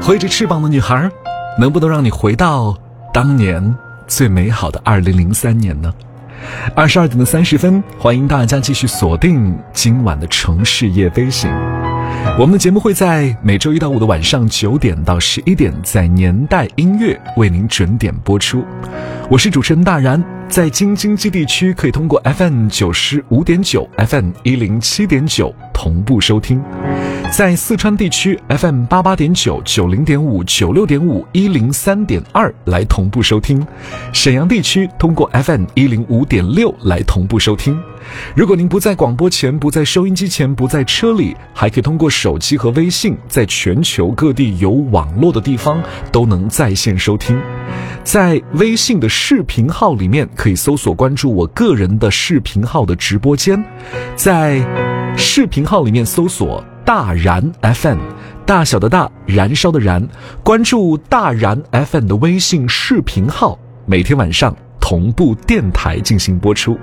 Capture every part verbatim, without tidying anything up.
挥着翅膀的女孩，能不能让你回到当年最美好的二零零三年呢？二十二点的三十分，欢迎大家继续锁定今晚的城市夜飞行。我们的节目会在每周一到五的晚上九点到十一点，在年代音乐为您准点播出。我是主持人大然，在京津冀地区可以通过 F M 九十五点九、F M 一零七点九同步收听，在四川地区 F M 八八点九、九零点五、九六点五、一零三点二来同步收听，沈阳地区通过 F M 一零五点六来同步收听。如果您不在广播前，不在收音机前，不在车里，还可以通过手机和微信，在全球各地有网络的地方都能在线收听。在微信的视频号里面可以搜索关注我个人的视频号的直播间，在视频号里面搜索大然 F M， 大小的大，燃烧的燃，关注大然 F M 的微信视频号，每天晚上同步电台进行播出。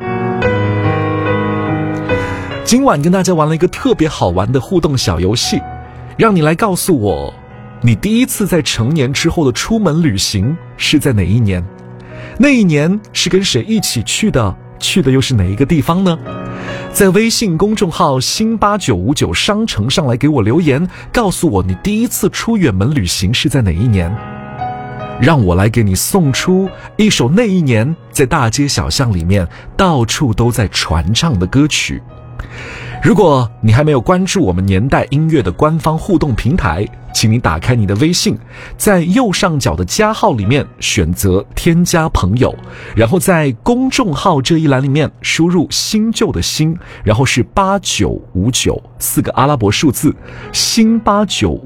今晚跟大家玩了一个特别好玩的互动小游戏，让你来告诉我你第一次在成年之后的出门旅行是在哪一年，那一年是跟谁一起去的，去的又是哪一个地方呢？在微信公众号新八九五九商城上来给我留言，告诉我你第一次出远门旅行是在哪一年，让我来给你送出一首那一年在大街小巷里面到处都在传唱的歌曲。如果你还没有关注我们年代音乐的官方互动平台，请你打开你的微信，在右上角的加号里面选择添加朋友，然后在公众号这一栏里面输入新旧的新，然后是八九五九四个阿拉伯数字，新八九